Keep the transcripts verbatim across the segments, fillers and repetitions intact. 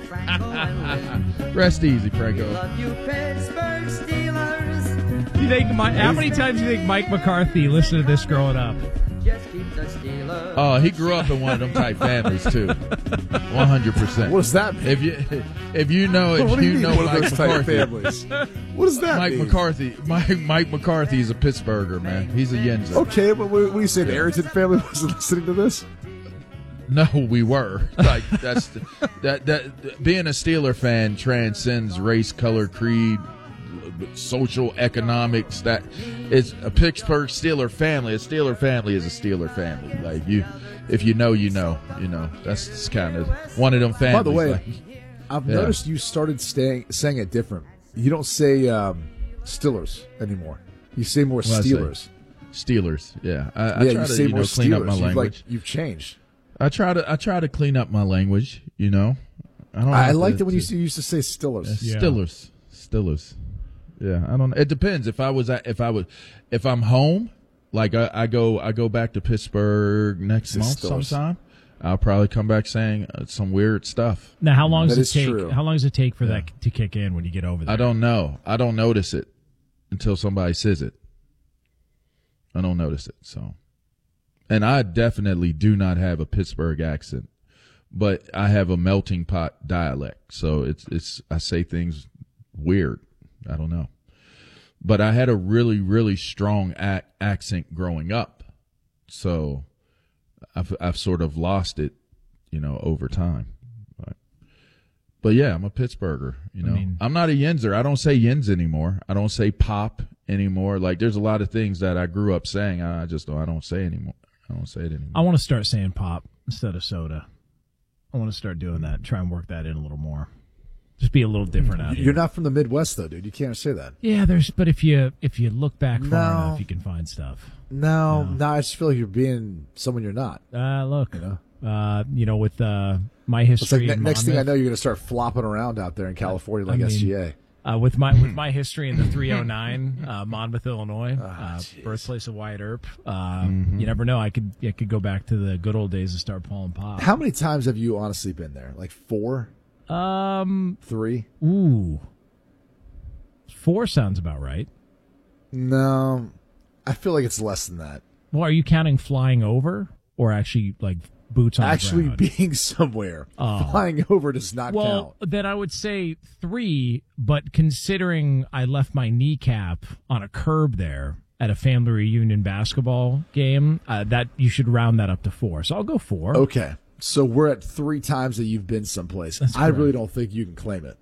Rest easy, Franco. You Pittsburgh Steelers. You think Mike, how many times do you think Mike McCarthy listened to this growing up? Just keep the Steelers. Oh, he grew up in one of them type families too. One hundred percent. What does that mean? If you if you know if what do you, you mean, know one of Mike those type McCarthy, families? What does that Mike mean? McCarthy, Mike Mike McCarthy is a Pittsburgher, man. He's a Yenzer. Okay, but what do you say? The Arrington family wasn't listening to this? No, we were like that's the, that that being a Steeler fan transcends race, color, creed, social, economics. That it's a Pittsburgh Steeler family. A Steeler family is a Steeler family. Like you, if you know, you know, you know. That's kind of one of them families. By the way, like, I've yeah. noticed you started staying, saying it different. You don't say um, Steelers anymore. You say more What I say? Steelers. Steelers, yeah. I, I yeah, try you to say you more know, clean Steelers. up my You've, language. like, you've changed. I try to I try to clean up my language. You know, I don't. I, I have liked to, it when you to- used- you used to say Steelers. Yeah. Stillers, Stillers. Yeah, I don't. It depends. If I was, at, if I would, if I'm home, like I, I go, I go back to Pittsburgh next Say month Stillers. sometime. I'll probably come back saying uh, some weird stuff. Now, how long That does is it take? true. How long does it take for that to kick in when you get over there? I don't know. I don't notice it until somebody says it. I don't notice it. So, and I definitely do not have a Pittsburgh accent, but I have a melting pot dialect. So it's it's I say things weird. I don't know. But I had a really, really strong ac- accent growing up. So I've, I've sort of lost it, you know, over time. But, but yeah, I'm a Pittsburgher, you know. mean- I'm not a Yenzer. I don't say Yens anymore. I don't say pop anymore. Like there's a lot of things that I grew up saying. I just don't, I don't say anymore. I don't say it anymore. I want to start saying pop instead of soda. I want to start doing that. Try and work that in a little more. Just be a little different out here. You're not from the Midwest, though, dude. You can't say that. Yeah, there's. But if you if you look back far No. enough, you can find stuff. No, no, I just feel like you're being someone you're not. Uh, look, You know? uh, you know, with uh, my It's history. like ne- in next thing I Monmouth, know, you're going to start flopping around out there in California like I mean, S G A. Uh, with my with my history in the three oh nine, uh, Monmouth, Illinois, uh, birthplace of Wyatt Earp. Uh, You never know. I could I could go back to the good old days and start pulling pop. How many times have you honestly been there? Like four, Um, three? ooh, four sounds about right. No, I feel like it's less than that. Well, are you counting flying over or actually like boots on Actually, the ground? being somewhere, Oh. flying over does not Well, count. then I would say three, but considering I left my kneecap on a curb there at a family reunion basketball game, uh, that you should round that up to four. So I'll go four. Okay, so we're at three times that you've been someplace. That's I really correct. don't think you can claim it.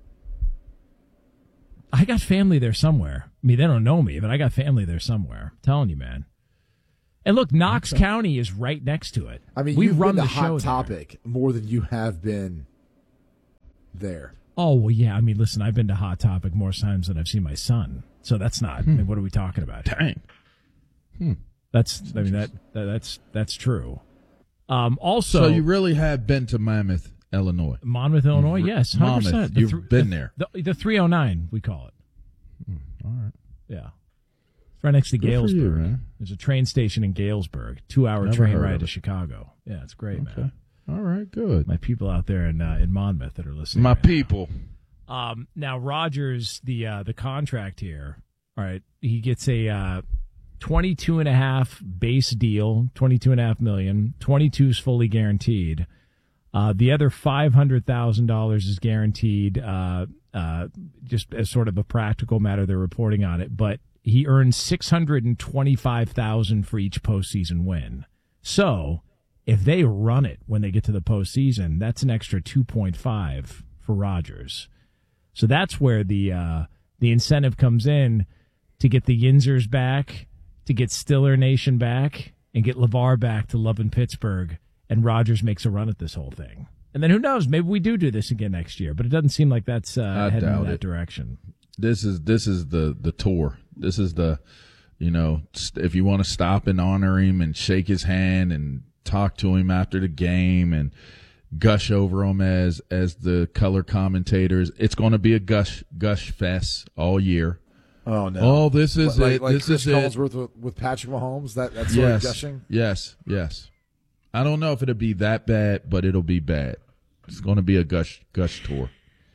I got family there somewhere. I mean, they don't know me, but I got family there somewhere. I'm telling you, man. And look, Knox County is right next to it. I mean, we you've run been the to show Hot there. Topic more than you have been there. Oh, well, yeah. I mean, listen, I've been to Hot Topic more times than I've seen my son. So that's not, I mean, what are we talking about? Dang. That's, I mean, that, that that's, that's true. Um, also, So you really have been to Mammoth, Illinois. Monmouth, Illinois, yes, one hundred percent. Monmouth, The you've thr- been the- there. The, the three oh nine, we call it. All right. Yeah. It's right next to Good for you, Galesburg. man. There's a train station in Galesburg, two-hour Never train heard ride of to it. Chicago. Yeah, it's great, Okay. man. All right, good. My people out there in uh, in Monmouth that are listening. My right now. people. Um, now Rogers, the uh, the contract here. All right, he gets a uh, twenty-two and a half base deal, twenty-two and a half million. twenty-two is fully guaranteed. Uh, the other five hundred thousand dollars is guaranteed, uh, uh, just as sort of a practical matter. They're reporting on it, but he earns six hundred and twenty-five thousand for each postseason win. So if they run it when they get to the postseason, that's an extra two point five for Rodgers. So that's where the uh, the incentive comes in to get the Yinzers back, to get Stiller Nation back, and get LeVar back to love in Pittsburgh. And Rodgers makes a run at this whole thing. And then who knows? Maybe we do do this again next year. But it doesn't seem like that's uh, I heading in doubt that it. direction. This is this is the the tour. This is the, you know, st- if you want to stop and honor him and shake his hand and talk to him after the game and gush over him as as the color commentators, it's going to be a gush gush fest all year. Oh no! Oh, this is like, it. Like this Chris is it. Collinsworth with, with Patrick Mahomes. That that's sort of Yes, gushing. yes, yes. I don't know if it'll be that bad, but it'll be bad. It's going to be a gush gush tour.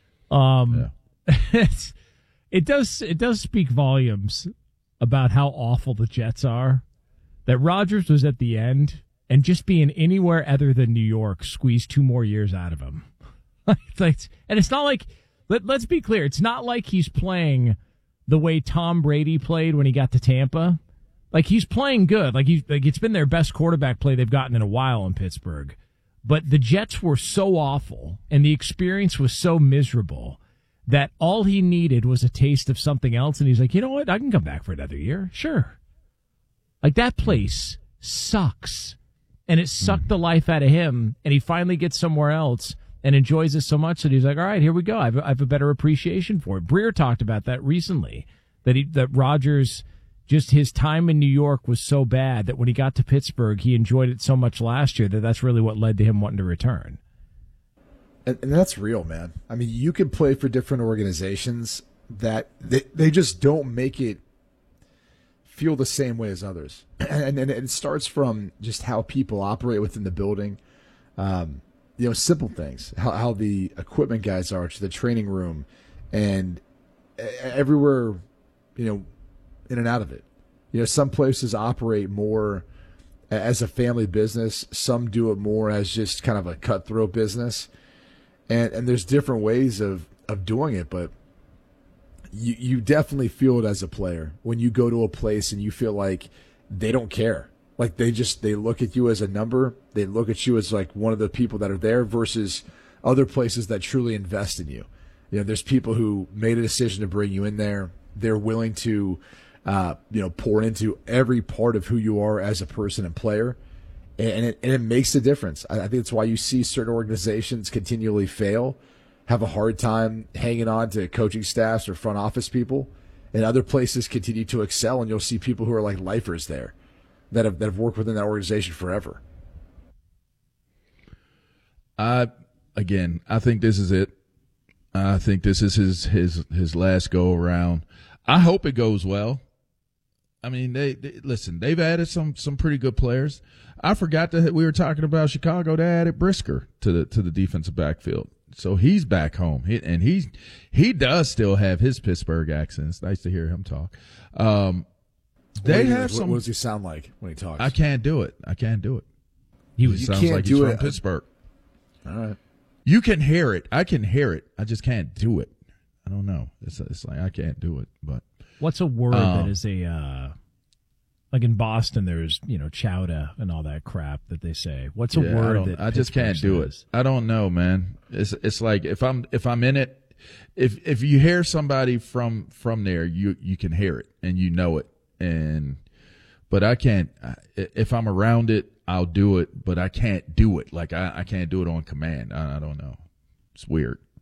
Um, Yeah. it's, it does it does speak volumes about how awful the Jets are. That Rodgers was at the end, and just being anywhere other than New York squeezed two more years out of him. It's like, and it's not like, let, let's be clear, it's not like he's playing the way Tom Brady played when he got to Tampa. Like, he's playing good. Like, he's, like it's been their best quarterback play they've gotten in a while in Pittsburgh. But the Jets were so awful, and the experience was so miserable that all he needed was a taste of something else, and he's like, you know what, I can come back for another year. Sure. Like, that place sucks, and it sucked the life out of him, and he finally gets somewhere else and enjoys it so much that he's like, all right, here we go. I have, I have a better appreciation for it. Breer talked about that recently, that he, that Rodgers, just his time in New York was so bad that when he got to Pittsburgh, he enjoyed it so much last year that that's really what led to him wanting to return. And, and that's real, man. I mean, you can play for different organizations that they, they just don't make it feel the same way as others. And, and it starts from just how people operate within the building. Um, you know, simple things, how, how the equipment guys are to the training room and everywhere, you know, in and out of it. You know, some places operate more as a family business. Some do it more as just kind of a cutthroat business. And and there's different ways of, of doing it, but you you definitely feel it as a player when you go to a place and you feel like they don't care. Like they just they look at you as a number. They look at you as like one of the people that are there versus other places that truly invest in you. You know, there's people who made a decision to bring you in there. They're willing to uh, you know, pour into every part of who you are as a person and player. And it, and it makes a difference. I, I think it's why you see certain organizations continually fail, have a hard time hanging on to coaching staffs or front office people, and other places continue to excel, and you'll see people who are like lifers there that have that have worked within that organization forever. I again, I think this is it. I think this is his his his last go around. I hope it goes well. I mean, they, they listen. They've added some some pretty good players. I forgot that we were talking about Chicago. They added Brisker to the to the defensive backfield, so he's back home. He, and he he does still have his Pittsburgh accent. It's nice to hear him talk. Um, they what, have what, some. What does he sound like when he talks? I can't do it. I can't do it. He He was sounds can't like he's do from it. Pittsburgh. All right. You can hear it. I can hear it. I just can't do it. I don't know. It's it's like I can't do it. But What's a word Um, that is a uh, like in Boston? There's you know chowder and all that crap that they say. What's a yeah, I, word don't- that I just Pittsburgh can't do it. says? I don't know, man. It's it's like if I'm if I'm in it, if if you hear somebody from from there, you you can hear it and you know it. And but I can't. I- If I'm around it, I'll do it. But I can't do it. Like I, I can't do it on command. I, I don't know. It's weird.